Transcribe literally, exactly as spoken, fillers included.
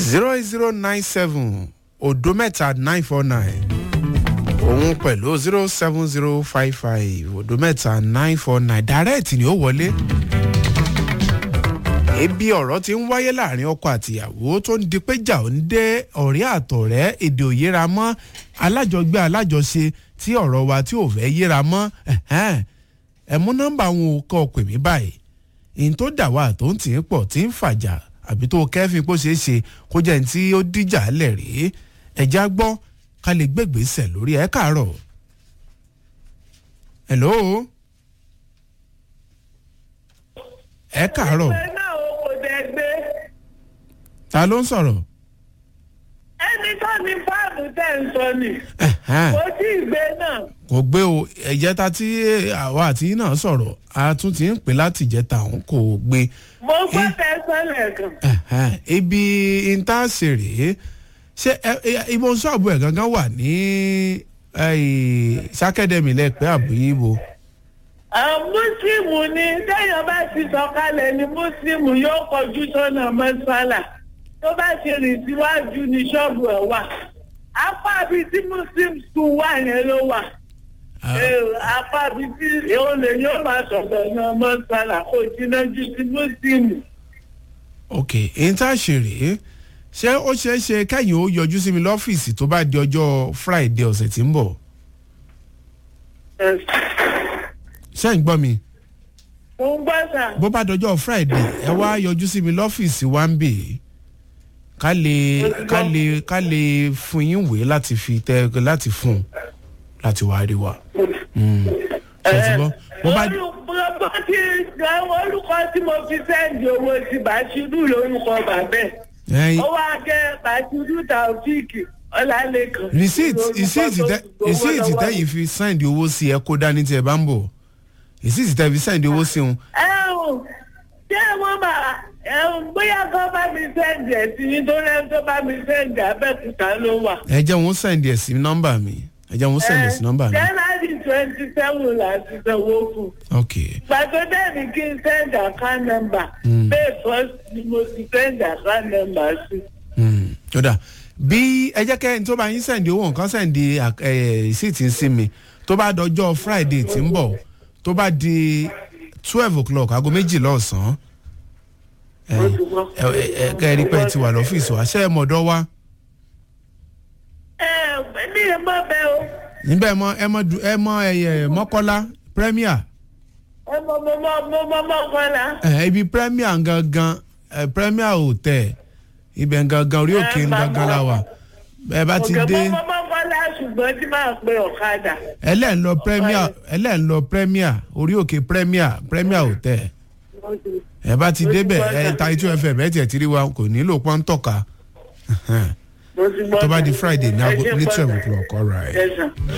zero eight zero nine seven odo mẹ́ta nine four nine òun pẹ̀lú zero seven zero five five odo mẹ́ta nine four nine direct ni ó wọlé. Ebi ọ̀rọ̀ ti ń wáyé láàrin ọkọ àtìyàwó tó ń di pé jà ń dé ọ̀rẹ́ àtọ̀rẹ́ èdè òyera mọ́ alájọgbé alájọṣe tí ọ̀rọ̀ wa tí ò fẹ́ yéra mọ́ ẹ mú nọ́mbà wọn kọ́ pè mí báyìí ìyìn tó dà wá tó ń tì í pọ̀ tí ń fàjà àbí tó kẹ́fìn kó ṣeé ṣe kó jẹ́ ní tí ó díjà lẹ̀ rí ẹ̀já gbọ́ ká lè gbégbèsè lórí ẹ̀ káàárọ̀. Hello ẹ káàárọ̀. Ta ló ń sọ̀rọ̀? Ẹni tó ní fáàmù tẹ̀ ń sọ ni. Kò tí ì gbé náà. Kò gbé o ẹ̀jẹ̀ta tí àwa àti náà sọ̀rọ̀ a tún ti ń pè láti ìjẹta òun kò gbé. Mo gbọ́ tẹ sọ́lẹ̀ kan. Ibi intanṣe rèé ṣé ibo ṣọ́ọ̀bù ẹ̀ gangan wà ní sákẹ́dẹ̀mí lẹ́pẹ́ àbúyíbo. Mùsùlùmù ni téèyàn bá ti sọ̀kalẹ̀ ni Mùsùlùmù yóò kọjú sọ́nà mọ́sálà. Tó bá ṣe rìn síwájú ní ṣọ́ọ̀bù ẹ̀ wà. Apá bíi tí Muslim school wà yẹn ló wà. Apá bíi tí olè yóò máa sọ̀rọ̀ náà mọ́sálà kò jìnnà ju ti Muslim. Ok, èyí tá a ṣe rèé ṣé ó ṣeé ṣe kẹ́yìn ó yọjú sí mi lọ́fíìsì tó bá di ọjọ́ Friday ọ̀sẹ̀ tí ń bọ̀. Ṣé ń gbọ́ mi? Mo ń gbọ́ sà. Bó bá dọjọ́ Friday ẹ wá yọjú sí mi lọ́fíìsì wa ń bè ká lè ká lè ká lè fún yín wèé láti fi tẹ láti fún láti wá rí wa. ṣètìlọ́ bó bá. olùkọ́ tí olùkọ́ tí mo fi sẹ́ǹdì owó ti Bàṣírù lórúkọ bàbẹ́. ó wá kẹ́ Bàṣírù Taofíìkì Ọlálékan. rìsíìtì tẹ́yìn fi sẹ́ǹdì owó sí ẹ kó dání tí ẹ bá ń bọ̀ rìsíìtì tẹ́ fi sẹ́ǹdì owó sí wọn. ẹ ò ṣé wọ́n máa bóyá kó bá mi sẹ́ǹdì ẹ̀ sí nítorí ẹni tó bá mi sẹ́ǹdì Abẹ́òkúta ló wà. ẹ jẹ́ wọn sẹ́ǹdì ẹ̀ sí nọ́mbà mi ẹ jẹ́ wọn sẹ́ǹdì ẹ̀ sí nọ́mbà mi. January twenty seven láti sanwó fún. ok. gbàgbé dẹ́ni kí n sẹ́ǹdì account number. bẹ́ẹ̀ first ni mo ti sẹ́ǹdì account number sí. yọ̀dà bí ẹ jẹ́ kẹ́ni tó bá yín sẹ́ǹdì owó nǹkan sẹ́ǹdì rìsíìtì ń sí mi tó bá dọjọ́ Friday tí ń bọ̀ tó bá di twelve o'clock aago méjìlá ọ̀sán ẹ ẹ rí pé ti wà lọ́fíìsì wa ṣé ẹ mọ̀ ọ̀dọ́ wa. ẹ ní ẹ mọ bẹ o. níbẹ̀ mọ ẹ mọ ẹ mọ ẹyẹ Mọ́kọ́lá Premier. ẹ mọ mọ mọ mọ mọ Mọ́kọ́lá. ẹ ibi Premier gangan ẹ Premier Hotel ibẹ̀ gangan orí òkè gangan la wà ẹ bá ti dé. òkè mọ Mọ́kọ́lá ṣùgbọ́n tí máa pe ọ̀kadà. ẹ lẹ́ ń lọ Premier ẹ lẹ́ ń lọ Premier orí òkè Premier Premier Hotel ẹ bá ti débẹ̀ ẹ ta itú ẹfẹ bẹ́ẹ̀ tiẹ̀ tiri wa kò nílò pọ́ńtọ́ka tó bá di Friday ní aago ní twelve o'clock all right.